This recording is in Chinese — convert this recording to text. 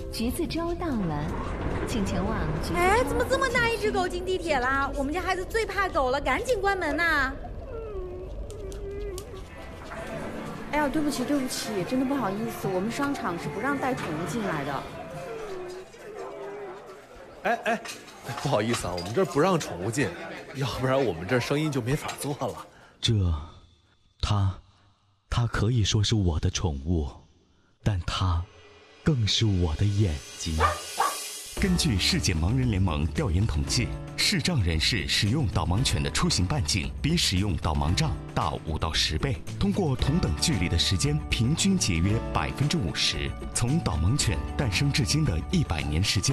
橘子粥到了，请前往橘子粥。 哎，怎么这么大一只狗进地铁啦？我们家孩子最怕狗了，赶紧关门呐！ 哎呀，对不起，真的不好意思，我们商场是不让带宠物进来的。 哎，不好意思啊，我们这儿不让宠物进，要不然我们这儿生意就没法做了。 它可以说是我的宠物，但它更是我的眼睛。 根据世界盲人联盟调研统计，视障人士使用导盲犬的出行半径比使用导盲杖大5到10倍，通过同等距离的时间，平均节约50%。从导盲犬诞生至今的100年时间。